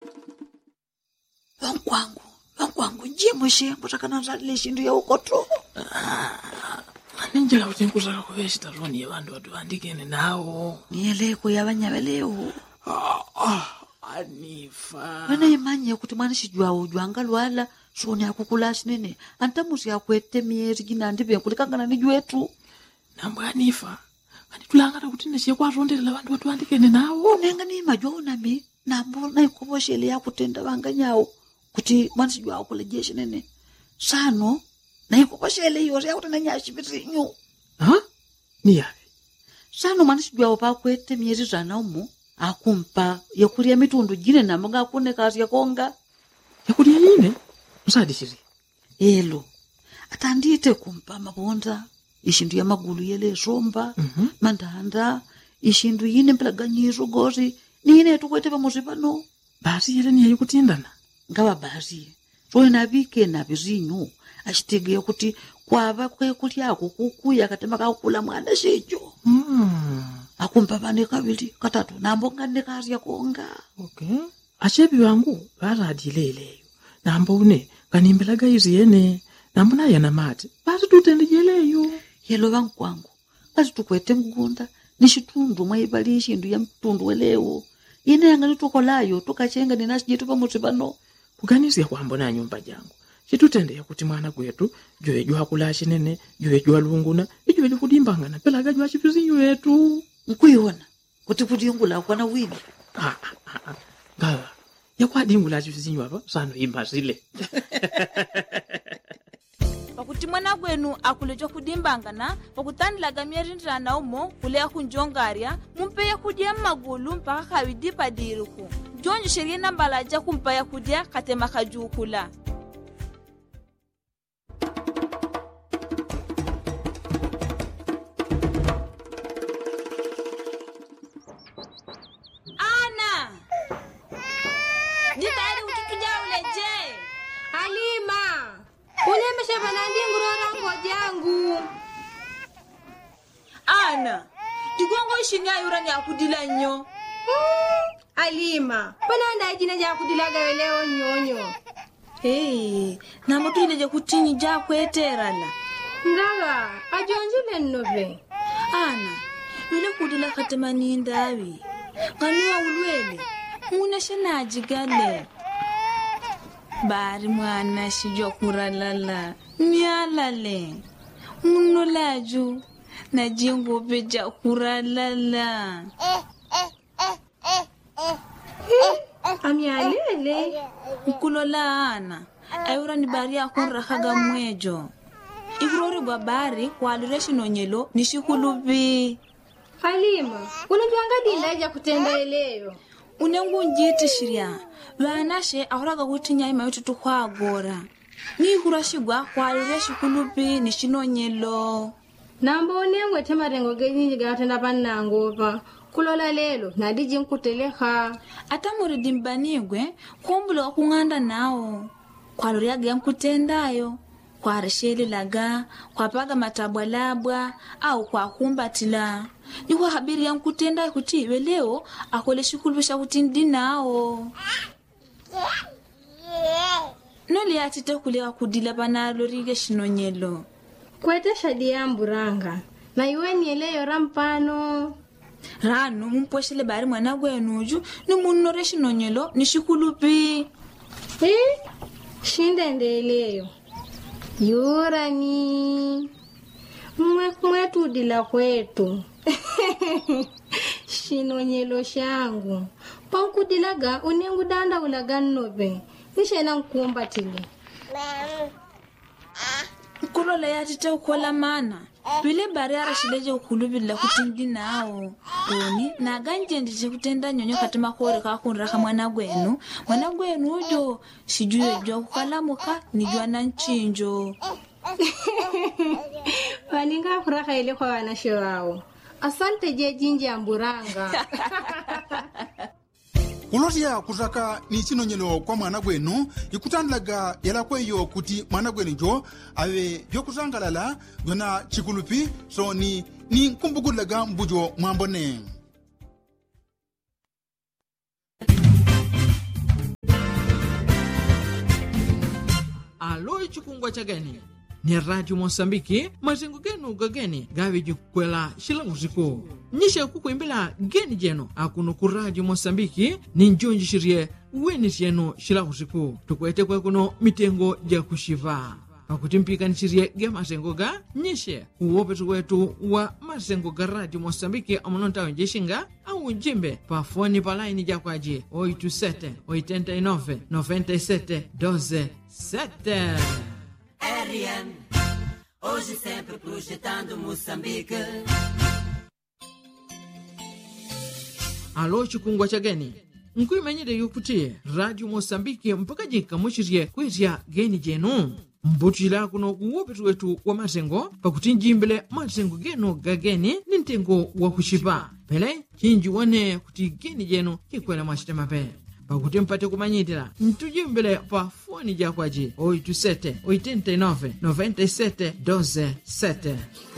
Wankwangu nje mwishengu takanazalile shindu ya ukoto. Ninjala kuti nkutaka kuveshita loni ya vandu watu vandikene nawo. Niyeleko ya vanyavelewo. Anifa. Wena imanye kuti mwana shijua ujwanga lwala. Shoni ya kukula sinene. Antamusi ya kuete mieri jina andibe kulikangana nijuetu. Nambu Anifa. Kanitulangata kuti neshe kwa rondela vandu watu vandikene nawo. Nenga ni majua unami. Nambu na ikuboshele ya kutenda wanga nyao. Kuti mwana shijua ukulejeshe nene. Sano. Na ikuboshele hiyo ya kutenda nyashi vizinyu. Ha? Ni yavi? Sano mwana shijua upa kuete mieri zana umu. Akumpa. Yakuria mitundu jine na mga akune kazi ya konga. Yakuria yine? Msadi shiri? Elo. Atandite kumpa mabonda. Ishindu ya magulu yele somba. Mandanda. Ishindu yine mpelaganyizo gozi. Ni yine tukwete pa muzipano. Basi yele ni ya yukutindana? Ngawa basi. So inabike na vizinyu. Ashitege kuti kwava kwe kuti yako kukuya katema kakula mwana shejo. Akumpa vane kabili katatu. Nambonga nekazi ya konga. Okay. Achebi wangu varadileleyo. Nambo une kanimbelaga izi yene. Nambo na yana mati. Basi tutendejeleyo. Yelo wangu kwangu. Basi tukwete mgunda. Nishitundu maibali ishindu ya mtundu welewo. Ine yanga nitukolayo. Tukachenga ninasijetu pa mutibano. Kuganisi ya kuhambo na nyumba jangu. Chitutende ya kuti mwana kwetu. Joe jua kulashi nene. Joe jua lunguna. Joe likudimbanga na pelaga jua chipizinyu yetu. Mkuiona. Kuti yungula kwa na wili. Gawa. Ya kwa dingula chipizinyu hapa. Sano imba zile. Pakuti mwana gwenu akulejo kudimbangana pakutandilaga myerindira na umo kulea kunjongaria mumpeye kudia magulu mpaka kawidipa diruku jonjo sheria nambalaja kumpaya kudia katema kajukula. Ana jitayari utituja uleje Halima, unemesha banandi ngurora ngojangu. Ana digongo shinya yura ni akudila nyo. Halima, bananda jina ja kudilaga leo nyonyo. Hey, na mtu ile kutinyi ja kweterana. Ndaga, ajonjile nove. Ana, yule kudila katemani ndawi. Kanua ulwele. Muna shana jigale. Bari mwana shijo kuralala. Nyalale. Muno laju. Na jingo beja kuralala. Amyalele. Mkulola ana. Ayura ni bari ya kunrakaga mwejo. Ikurori gwa bari kwa alureshi nonyelo nishikulubi. Halima, unajuanga dindaja kutenda leo. Unengu njiti shiria. Wanashe ahuraga kutinya ima yotutu kwa agora. Ni hurashigwa kwa alureshi kulubi nishinonyelo. Nambo unengwe temarengo genyi gatenda panangopa. Kulola lelo nadiji nkuteleha. Ata muridimbanigwe kumbula kunganda nao. Kwa aluriaga yankutendayo. Kwa resheli laga, kwa paga matabwalabwa, au kwa kumbatila. Ni kwa habiri ya mkutenda kutiwe leo, akole shukulubisha kutindi nao. Noli atite kulewa kudila banalo rige shinonyelo. Kwete shadi ya mburanga. Na iwe nieleyo rampano. Rano, mumposhele bari mwana gwenuju, ni munore shinonyelo, ni shikulubi. Shinde ndeleyo. Yurani mwetu dila kwetu. Shinonyelo shangu pankudilaga unengu danda ulaga nobe nishena nkumbatile Kulola yatite ukola mana bile bari arashileje ukulubila kutindi nao oni na ganje ndije kutenda nyonyo katima kore kakunraka mwana gwenu ujo sijuye jwa kukalamuka nijwa na nchinjo. Waninga furaka ile kwa wanashe wao. Asante je jinji amburanga. Ulotia kutaka ni chinonyelo kwa mwana gwenu ikutandaga yala kweyo kuti mwana gwenu jo awe byokusangalala yona chikulupi so ni kumbugulaga mbujo mwambone. chikungwa chageni ni Radio Mosambiki mazengo genu gageni gavi jikwela shilanguziko nyisha kukuimbela geni jeno akuno ku Radio Mosambiki ni njonji shirie weni jeno shilanguziko tukwete kwa kuno mitengo ja kushiva pakuti mpikanichirie ge mazengo ga nyishe uwopetu wetu wa mazengo ga Radio Mosambiki amunontawo njeshinga au njimbe pa foni pa line jakwaji 87 89 97 12 7. RN, hoje sempre projetando Moçambique. Alo chikungwa chageni nkuimanyire yukuti Radio Mosambiki mpaka jika muchirie kwezia geni jenu mbutila kuno kuwopetu wetu wa mazengo pakuti njimbele mazengo genu gageni ni ntengo wa kushipa pele chinji wane kuti geni jenu kikwela mwachitema pe pakuti mpate kumanyitira ntujimbele pa foni jakwaji 87 89 97 12 7.